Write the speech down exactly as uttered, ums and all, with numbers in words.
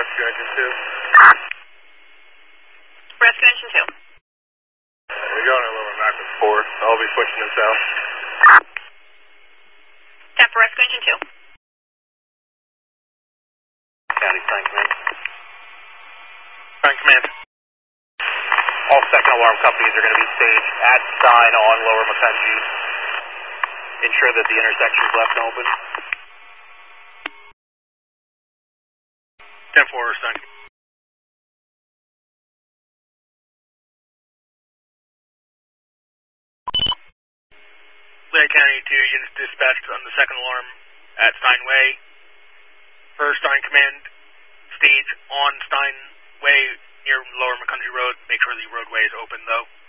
Rescue Engine two. Rescue Engine two. We're going to Lower Macklin four. I'll be pushing them south. Tampa Rescue Engine two. County Stein Command. Stein Command. All second alarm companies are going to be staged at Stein on Lower Mackenzie. Ensure that the intersection is left open. ten four, Stein. Lehigh County two units dispatched on the second alarm at Steinway. First Stein Command, stage on Steinway near Lower McCountry Road. Make sure the roadway is open though.